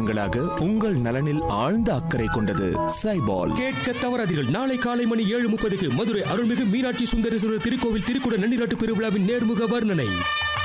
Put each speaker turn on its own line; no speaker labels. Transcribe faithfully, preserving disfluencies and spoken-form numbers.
வருடங்களாக உங்கள் நலனில் ஆழ்ந்த அக்கறை கொண்டது சைபால்.
கேட்க தவறாதீர்கள். நாளை காலை மணி ஏழு முப்பதுக்கு மதுரை அருள்மிகு மீனாட்சி சுந்தரேஸ்வரர் திருக்கோவில் திருக்குட நன்னிராட்டு பெருவிழாவின் நேர்முக வர்ணனை.